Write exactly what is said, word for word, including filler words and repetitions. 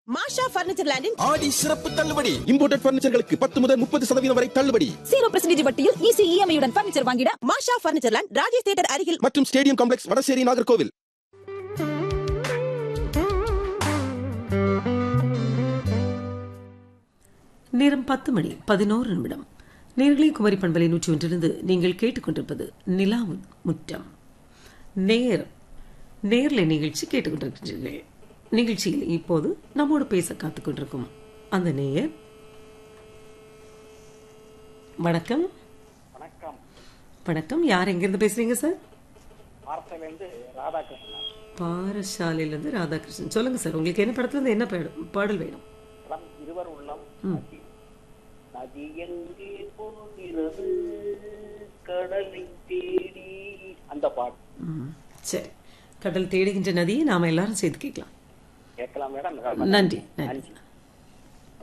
மாஷா furniture லேண்டின் ஆடி சிறப்பு தள்ளுபடி. Imported பர்னிச்சர்களுக்கு பத்து முதல் முப்பது சதவீதம் வரை தள்ளுபடி. ஜீரோ பர்சன்டேஜ் வட்டியில் ஈஸி இஎம்ஐயுடன் பர்னிச்சர் வாங்கிட மாஷா பர்னிச்சர் லேண்ட் ராஜேஷ் தியேட்டர் அருகில் மற்றும் ஸ்டேடியம் காம்ப்ளெக்ஸ் வடசேரி நாகர்கோவில். நேரம் பத்து மணி பதினோரு நிமிடம். நேர்களை குமரி பண்பலை நூற்றி ஒன்றிலிருந்து நீங்கள் கேட்டுக்கொண்டிருப்பது நிலா முற்றம். நேர் நேர்ல நிகழ்ச்சி கேட்டுக்கொண்டிருக்கிறீர்கள். நிகழ்ச்சியில் இப்போது நம்மோடு பேச காத்துக் கொண்டிருக்கும் அந்த நேயர். வணக்கம். வணக்கம். வணக்கம். யார் எங்கிருந்து பேசுறீங்க சார்? பாரசாலையிலிருந்து ராதாகிருஷ்ணன். பாரசாலையிலிருந்து ராதாகிருஷ்ணன். சொல்லுங்க சார், உங்களுக்கு என்ன படத்துல இருந்து என்ன பாடல் வேணும்? படம் இருவர் உள்ளம். நதி எங்கே போகிறது கடலை தேடி, அந்த பாட்டு. சரி, கடல் தேடுகின்ற நதியை நாம எல்லாரும் சேர்த்து கேட்கலாம். கேட்கலாம் மேடம். நன்றி நன்றி.